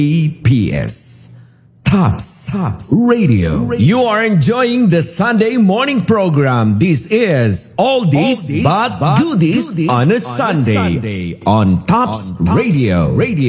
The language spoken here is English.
TPS. Tops Radio. You are enjoying the Sunday morning program. This is Oldies but Goodies on a Sunday on Tops Radio.